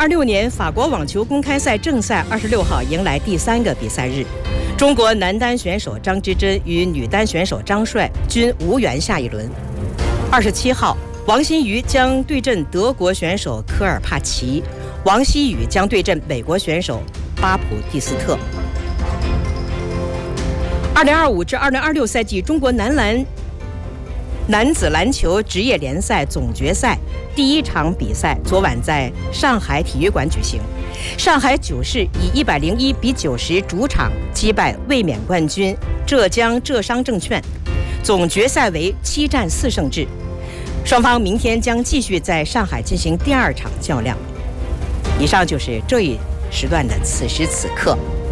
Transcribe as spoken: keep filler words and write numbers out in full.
二六年法国网球公开赛正赛二十六号迎来第三个比赛日，中国男单选手张之臻与女单选手张帅均无缘下一轮。二十七号，王欣瑜将对阵德国选手科尔帕奇，王希雨将对阵美国选手巴普蒂斯特。二零二五至二零二六赛季中国男篮男子篮球职业联赛总决赛第一场比赛昨晚在上海体育馆举行，上海九市以一百零一比九十主场击败卫冕冠军浙江浙商证券，总决赛为七战四胜制。双方明天将继续在上海进行第二场较量。以上就是这一时段的此时此刻。